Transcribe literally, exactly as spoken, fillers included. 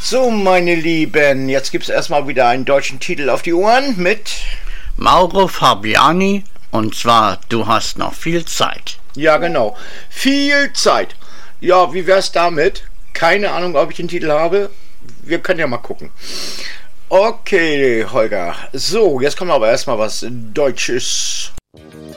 So, meine Lieben, jetzt gibt's erstmal wieder einen deutschen Titel auf die Ohren mit Mauro Fabiani, und zwar Du hast noch viel Zeit. Ja, genau. Viel Zeit. Ja, wie wär's damit? Keine Ahnung, ob ich den Titel habe. Wir können ja mal gucken. Okay, Holger. So, jetzt kommt aber erstmal was Deutsches.